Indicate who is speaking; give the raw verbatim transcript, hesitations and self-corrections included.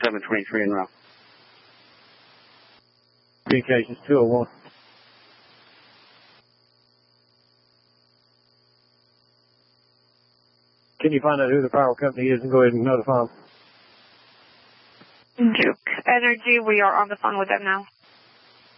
Speaker 1: seven twenty-three en route.
Speaker 2: Communications two oh one. Can you find out who the power company is and go ahead and notify them?
Speaker 3: Duke Energy, we are on the phone with them now.